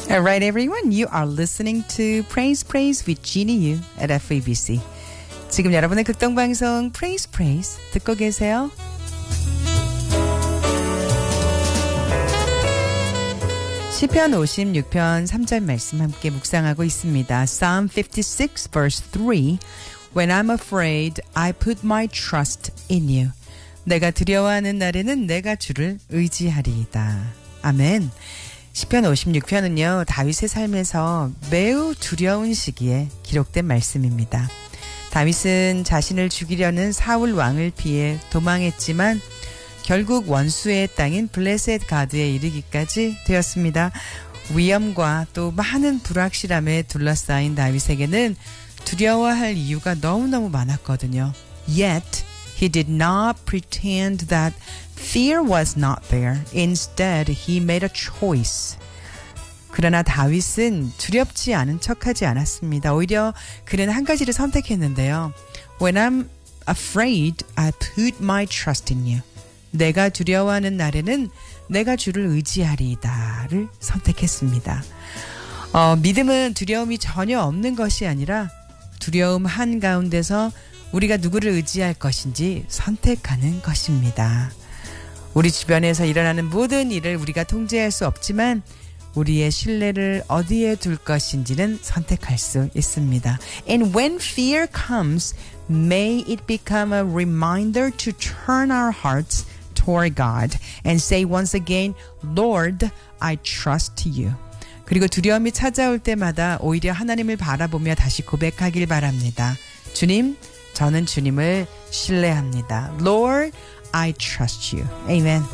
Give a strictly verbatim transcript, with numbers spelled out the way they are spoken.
All right, everyone. You are listening to Praise Praise with Jeannie Yu at F E B C. 지금 여러분의 극동방송 Praise Praise 듣고 계세요. 시편 오십육 편 삼 절 말씀 함께 묵상하고 있습니다. Psalm fifty-six verse three. When I'm afraid, I put my trust in you. 내가 두려워하는 날에는 내가 주를 의지하리이다. 아멘. 시편 오십육 편은요. 다윗의 삶에서 매우 두려운 시기에 기록된 말씀입니다. 다윗은 자신을 죽이려는 사울 왕을 피해 도망했지만 결국 원수의 땅인 블레셋 가드에 이르기까지 되었습니다. 위험과 또 많은 불확실함에 둘러싸인 다윗에게는 두려워할 이유가 너무너무 많았거든요. Yet, he did not pretend that fear was not there. Instead, he made a choice. 그러나 다윗은 두렵지 않은 척하지 않았습니다. 오히려 그는 한 가지를 선택했는데요. When I'm afraid, I put my trust in you. 내가 두려워하는 날에는 내가 주를 의지하리이다를 선택했습니다. 어, 믿음은 두려움이 전혀 없는 것이 아니라 두려움 한가운데서 우리가 누구를 의지할 것인지 선택하는 것입니다. 우리 주변에서 일어나는 모든 일을 우리가 통제할 수 없지만 우리의 신뢰를 어디에 둘 것인지는 선택할 수 있습니다. And when fear comes, may it become a reminder to turn our hearts toward God and say once again, Lord, I trust you. 그리고 두려움이 찾아올 때마다 오히려 하나님을 바라보며 다시 고백하길 바랍니다. 주님, 저는 주님을 신뢰합니다. Lord, I trust you. Amen.